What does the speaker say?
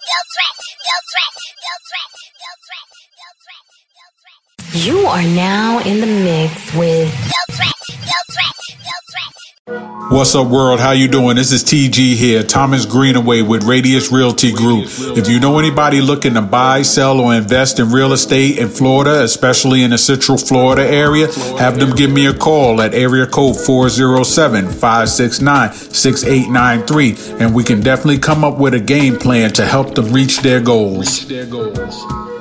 You are now in the mix with What's up, world? How you doing? This is TG here, Thomas Greenaway with Radius Realty Group. If you know anybody looking to buy, sell, or invest in real estate in Florida, especially in the Central Florida area, have them give me a call at area code 407-569-6893, and we can definitely come up with a game plan to help them reach their goals.